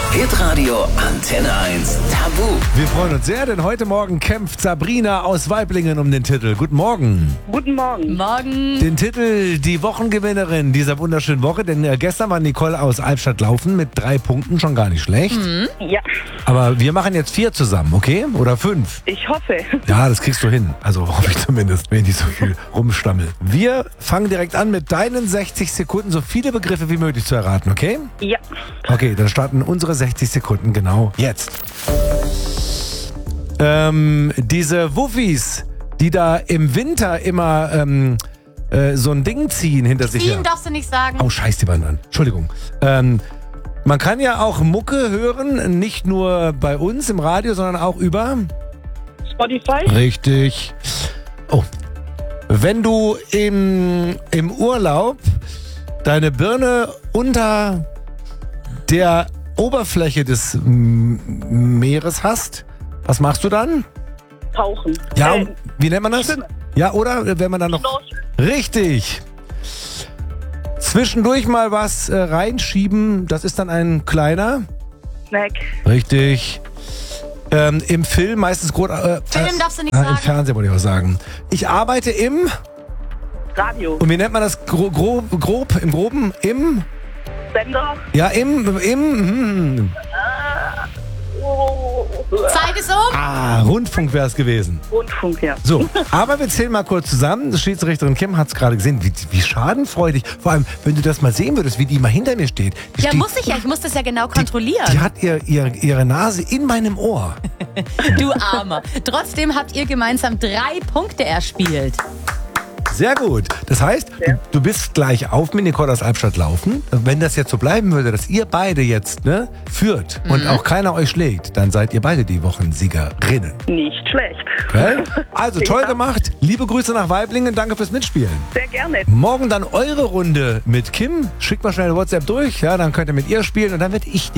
Hitradio Antenne 1 Tabu. Wir freuen uns sehr, denn heute Morgen kämpft Sabrina aus Waiblingen um den Titel. Guten Morgen. Guten Morgen. Morgen. Den Titel die Wochengewinnerin dieser wunderschönen Woche, denn gestern war Nicole aus Albstadt-Laufen mit 3 Punkten, schon gar nicht schlecht. Ja, Aber wir machen jetzt 4 zusammen, okay? Oder 5? ich hoffe. Ja, das kriegst du hin. Also hoffe ich zumindest, wenn ich nicht so viel rumstammel. Wir fangen direkt an mit deinen 60 Sekunden, so viele Begriffe wie möglich zu erraten, okay? Ja, Okay, dann starten unsere 60 Sekunden genau jetzt. Diese Wuffis, die da im Winter immer so ein Ding ziehen hinter sich her. Ziehen darfst du nicht sagen. Oh, scheiß die Beine an. Entschuldigung. Man kann ja auch Mucke hören, nicht nur bei uns im Radio, sondern auch über... Spotify. Richtig. Oh. Wenn du im Urlaub deine Birne unter der Oberfläche des Meeres hast, was machst du dann? Tauchen. Ja, wie nennt man das? Schwimmen. Ja, oder? Wenn man dann noch... Schnorcheln. Richtig. Zwischendurch mal was reinschieben, das ist dann ein kleiner. Snack. Richtig. Im Film meistens Film darfst du nicht Im sagen. Fernsehen wollte ich auch sagen. Ich arbeite im... Radio. Und wie nennt man das grob, im Groben? Im... Sender. Ja, im Zeit ist um. Rundfunk wäre es gewesen. Rundfunk, ja. So, aber wir zählen mal kurz zusammen. Schiedsrichterin Kim hat es gerade gesehen. Wie schadenfreudig. Vor allem, wenn du das mal sehen würdest, wie die mal hinter mir steht. Die Ja, steht, muss ich ja. Ich muss das ja genau kontrollieren. Die hat ihre Nase in meinem Ohr. Du Armer. Trotzdem habt ihr gemeinsam 3 Punkte erspielt. Sehr gut. Das heißt, du bist gleich auf mit Nicole aus Albstadt laufen. Wenn das jetzt so bleiben würde, dass ihr beide jetzt führt und auch keiner euch schlägt, dann seid ihr beide die Wochensiegerinnen. Nicht schlecht. Okay? Also toll Ja. gemacht. Liebe Grüße nach Waiblingen. Danke fürs Mitspielen. Sehr gerne. Morgen dann eure Runde mit Kim. Schickt mal schnell eine WhatsApp durch. Ja, dann könnt ihr mit ihr spielen und dann werde ich dir